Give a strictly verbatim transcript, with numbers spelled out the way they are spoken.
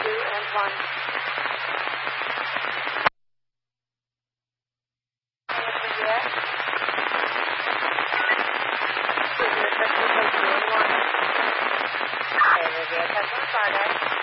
two, and one. Juliet. Juliet, two, and one. Okay, Olivia, that's on Friday.